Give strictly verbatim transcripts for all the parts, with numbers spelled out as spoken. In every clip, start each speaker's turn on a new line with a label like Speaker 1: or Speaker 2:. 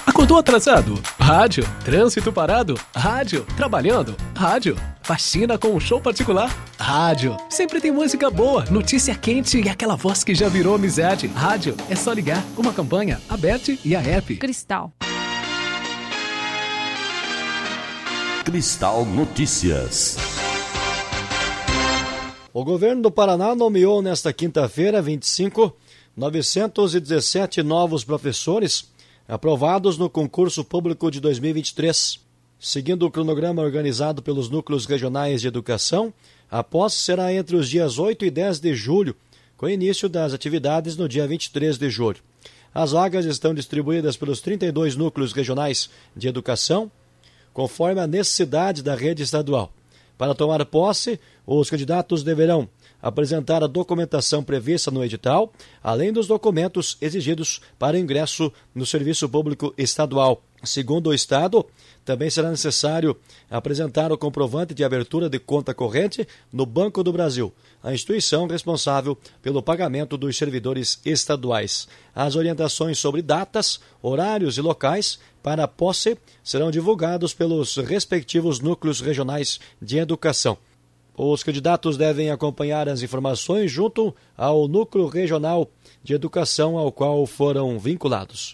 Speaker 1: Acordou atrasado? Rádio. Trânsito parado? Rádio. Trabalhando? Rádio. Faxina com um show particular? Rádio. Sempre tem música boa, notícia quente e aquela voz que já virou amizade. Rádio. É só ligar. Uma campanha, a Bet e a App.
Speaker 2: Cristal.
Speaker 3: Cristal Notícias.
Speaker 4: O governo do Paraná nomeou nesta quinta-feira, vinte e cinco, novecentos e dezessete novos professores aprovados no concurso público de dois mil e vinte e três. Seguindo o cronograma organizado pelos núcleos regionais de educação, a posse será entre os dias oito e dez de julho, com início das atividades no dia vinte e três de julho. As vagas estão distribuídas pelos trinta e dois núcleos regionais de educação, conforme a necessidade da rede estadual. Para tomar posse, os candidatos deverão apresentar a documentação prevista no edital, além dos documentos exigidos para ingresso no serviço público estadual. Segundo o Estado, também será necessário apresentar o comprovante de abertura de conta corrente no Banco do Brasil, a instituição responsável pelo pagamento dos servidores estaduais. As orientações sobre datas, horários e locais para a posse serão divulgados pelos respectivos núcleos regionais de educação. Os candidatos devem acompanhar as informações junto ao núcleo regional de educação ao qual foram vinculados.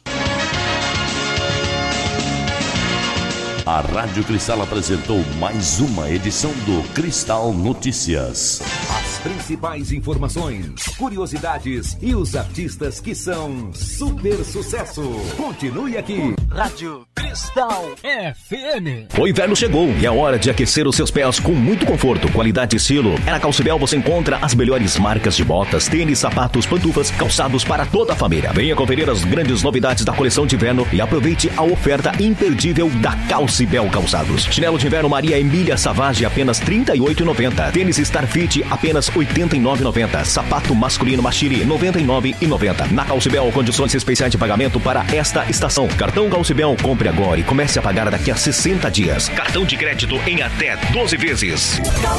Speaker 3: A Rádio Cristal apresentou mais uma edição do Cristal Notícias.
Speaker 5: As principais informações, curiosidades e os artistas que são super sucesso. Continue aqui.
Speaker 6: Rádio Cristal F M.
Speaker 7: O inverno chegou e é hora de aquecer os seus pés com muito conforto, qualidade e estilo. É na Calcibel você encontra as melhores marcas de botas, tênis, sapatos, pantufas, calçados para toda a família. Venha conferir as grandes novidades da coleção de inverno e aproveite a oferta imperdível da Calcibel Calçados. Chinelo de inverno Maria Emília Savage apenas trinta e oito reais e noventa centavos. Tênis Starfit apenas oitenta e nove reais e noventa centavos. Sapato masculino Machiri noventa e nove reais e noventa centavos. Na Calcibel, condições especiais de pagamento para esta estação. Cartão Calcibel, compre agora e comece a pagar daqui a sessenta dias. Cartão de crédito em até doze vezes.